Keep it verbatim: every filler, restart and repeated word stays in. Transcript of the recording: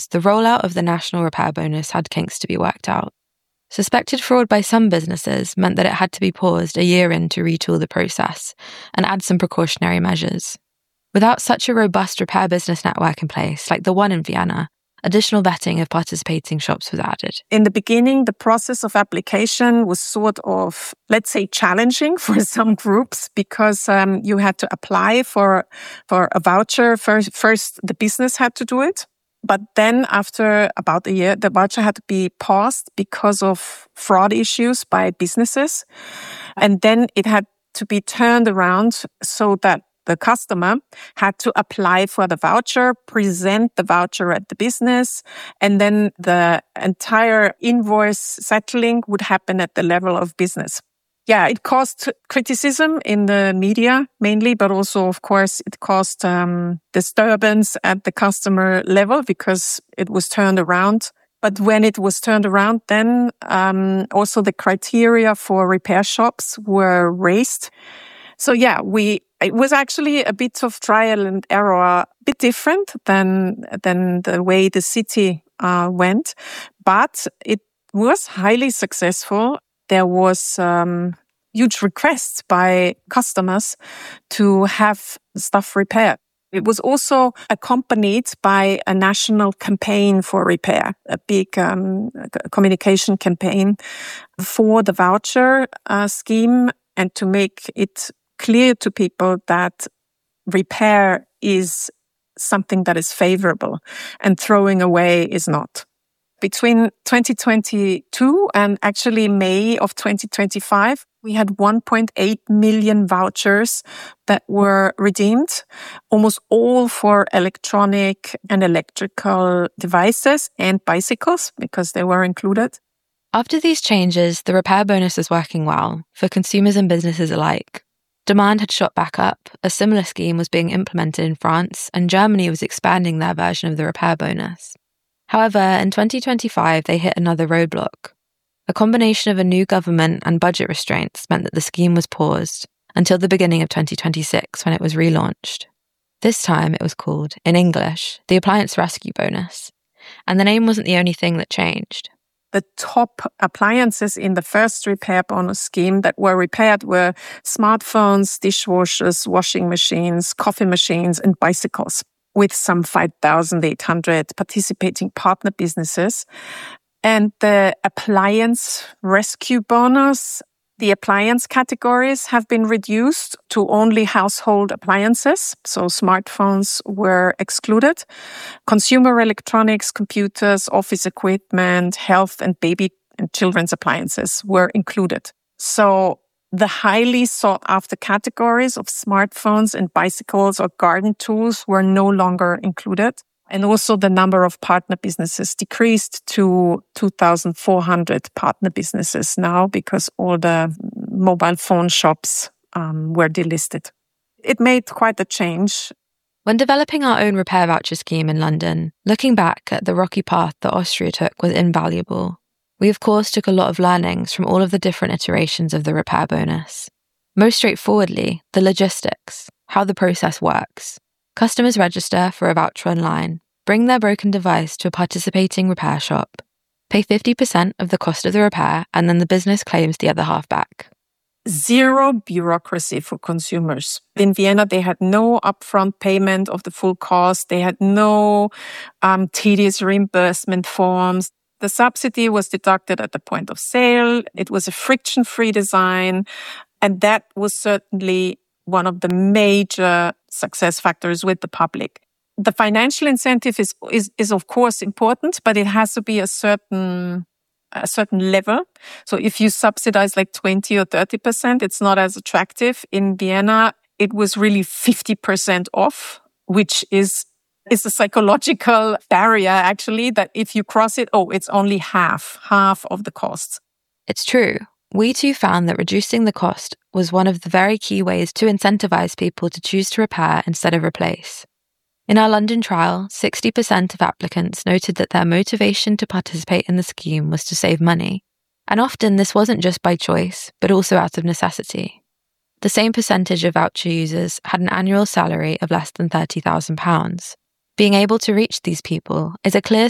changes, the rollout of the national repair bonus had kinks to be worked out. Suspected fraud by some businesses meant that it had to be paused a year in to retool the process and add some precautionary measures. Without such a robust repair business network in place, like the one in Vienna, additional vetting of participating shops was added. In the beginning, the process of application was sort of, let's say, challenging for some groups because um, you had to apply for, for a voucher. First, first, the business had to do it. But then after about a year, the voucher had to be paused because of fraud issues by businesses. And then it had to be turned around so that the customer had to apply for the voucher, present the voucher at the business, and then the entire invoice settling would happen at the level of business. Yeah, it caused criticism in the media mainly, but also, of course, it caused um, disturbance at the customer level because it was turned around. But when it was turned around, then um, also the criteria for repair shops were raised. So yeah, we it was actually a bit of trial and error, a bit different than than the way the city uh, went, but it was highly successful. There was um, huge requests by customers to have stuff repaired. It was also accompanied by a national campaign for repair, a big um, communication campaign for the voucher uh, scheme, and to make it clear to people that repair is something that is favorable and throwing away is not. Between twenty twenty-two and actually May of twenty twenty-five, we had one point eight million vouchers that were redeemed, almost all for electronic and electrical devices and bicycles, because they were included. After these changes, the repair bonus is working well for consumers and businesses alike. Demand had shot back up, a similar scheme was being implemented in France, and Germany was expanding their version of the repair bonus. However, in twenty twenty-five, they hit another roadblock. A combination of a new government and budget restraints meant that the scheme was paused until the beginning of twenty twenty-six, when it was relaunched. This time it was called, in English, the Appliance Rescue Bonus, and the name wasn't the only thing that changed. The top appliances in the first repair bonus scheme that were repaired were smartphones, dishwashers, washing machines, coffee machines, and bicycles, with some five thousand eight hundred participating partner businesses. And the appliance rescue bonus, the appliance categories have been reduced to only household appliances. So smartphones were excluded. Consumer electronics, computers, office equipment, health and baby and children's appliances were included. So the highly sought after categories of smartphones and bicycles or garden tools were no longer included. And also the number of partner businesses decreased to two thousand four hundred partner businesses now because all the mobile phone shops um, were delisted. It made quite a change. When developing our own repair voucher scheme in London, looking back at the rocky path that Austria took was invaluable. We of course took a lot of learnings from all of the different iterations of the repair bonus. Most straightforwardly, the logistics, how the process works. Customers register for a voucher online, bring their broken device to a participating repair shop, pay fifty percent of the cost of the repair, and then the business claims the other half back. Zero bureaucracy for consumers. In Vienna, they had no upfront payment of the full cost. They had no um, tedious reimbursement forms. The subsidy was deducted at the point of sale. It was a friction-free design. And that was certainly one of the major success factors with the public. The financial incentive is, is, is of course important, but it has to be a certain, a certain level. So if you subsidize like twenty or thirty percent, it's not as attractive. In Vienna, it was really fifty percent off, which is, is a psychological barrier actually, that if you cross it, oh, it's only half, half of the costs. It's true. We too found that reducing the cost was one of the very key ways to incentivize people to choose to repair instead of replace. In our London trial, sixty percent of applicants noted that their motivation to participate in the scheme was to save money. And often this wasn't just by choice, but also out of necessity. The same percentage of voucher users had an annual salary of less than thirty thousand pounds. Being able to reach these people is a clear